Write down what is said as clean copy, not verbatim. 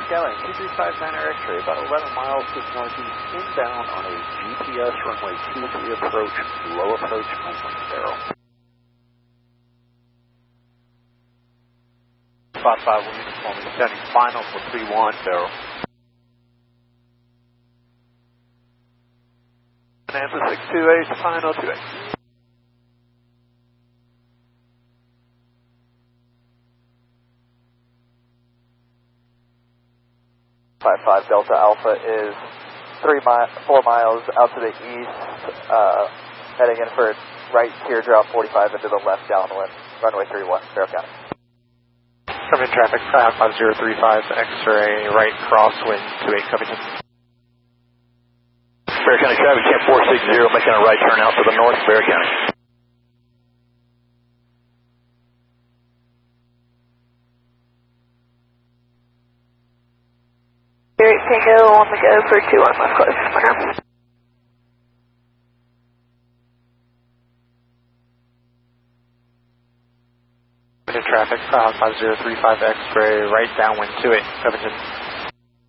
Skyline 235 Niner X-ray, about 11 miles to the northeast, inbound on a GPS runway 23 approach, low approach, Oakland Barrel. 55 uniform, sending final for 3-1 Barrel. Answer 628, final 28. Five Delta Alpha is 4 miles out to the east, heading in for right teardrop 45 into the left downwind, runway 31, Barrow County. Come in traffic 5035 X-ray, right crosswind 28 Covington. Barrow County traffic, Camp 460, making a right turn out to the north, Barrow County. Tango on the go for 21 left close, clear. Traffic 5035 X-ray, right downwind 28 Covington.